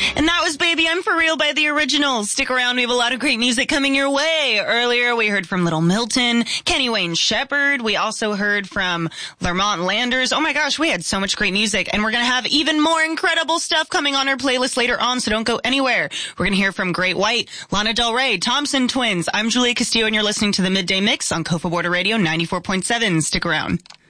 And that was Baby I'm For Real by The Originals. Stick around, we have a lot of great music coming your way. Earlier we heard from Little Milton, Kenny Wayne Shepherd. We also heard from Lermont Landers. Oh my gosh, we had so much great music. And we're going to have even more incredible stuff coming on our playlist later on, so don't go anywhere. We're going to hear from Great White, Lana Del Rey, Thompson Twins. I'm Julia Castillo and you're listening to the Midday Mix on Cofa Border Radio 94.7. Stick around.